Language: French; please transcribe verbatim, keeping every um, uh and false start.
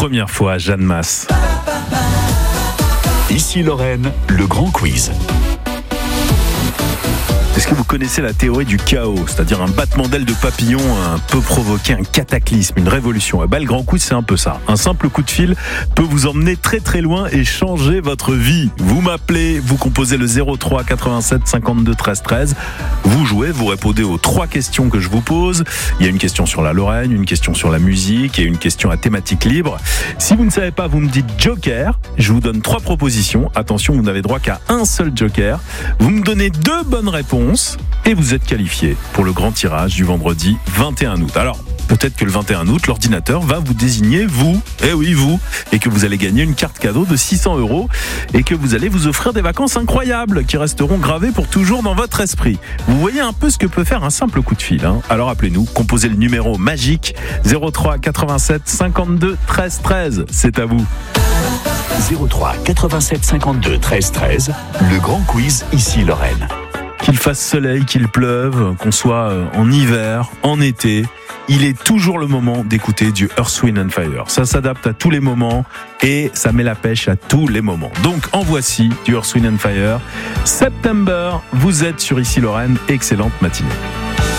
première fois, Jeanne Masse. Ici Lorraine, le grand quiz. Est-ce que vous connaissez la théorie du chaos, c'est-à-dire un battement d'aile de papillon un peut provoquer un cataclysme, une révolution? Eh ben, le grand quiz, c'est un peu ça. Un simple coup de fil peut vous emmener très très loin et changer votre vie. Vous m'appelez, vous composez le zéro trois quatre-vingt-sept cinquante-deux treize treize. Vous jouez, vous répondez aux trois questions que je vous pose. Il y a une question sur la Lorraine, une question sur la musique et une question à thématique libre. Si vous ne savez pas, vous me dites joker. Je vous donne trois propositions. Attention, vous n'avez droit qu'à un seul joker. Vous me donnez deux bonnes réponses et vous êtes qualifié pour le grand tirage du vendredi vingt et un août. Alors, peut-être que le vingt et un août, l'ordinateur va vous désigner, vous, eh oui, vous, et que vous allez gagner une carte cadeau de six cents euros et que vous allez vous offrir des vacances incroyables qui resteront gravées pour toujours dans votre esprit. Vous voyez un peu ce que peut faire un simple coup de fil, hein. Alors appelez-nous, composez le numéro magique zéro trois quatre-vingt-sept cinquante-deux treize treize. C'est à vous. zéro trois quatre-vingt-sept cinquante-deux treize treize, le grand quiz ici Lorraine. Qu'il fasse soleil, qu'il pleuve, qu'on soit en hiver, en été, il est toujours le moment d'écouter du Earth, Wind and Fire. Ça s'adapte à tous les moments et ça met la pêche à tous les moments. Donc en voici du Earth, Wind and Fire. September, vous êtes sur Ici Lorraine, excellente matinée.